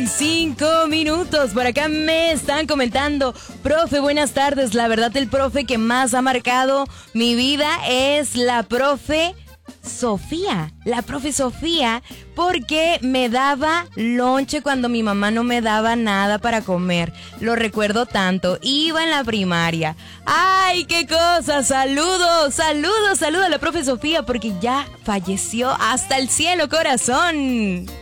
5 minutos, por acá me están comentando: profe, buenas tardes. La verdad, el profe que más ha marcado mi vida es la profe Sofía, porque me daba lonche cuando mi mamá no me daba nada para comer. Lo recuerdo tanto, iba en la primaria. ¡Ay, qué cosa! Saludos a la profe Sofía, porque ya falleció. Hasta el cielo, corazón.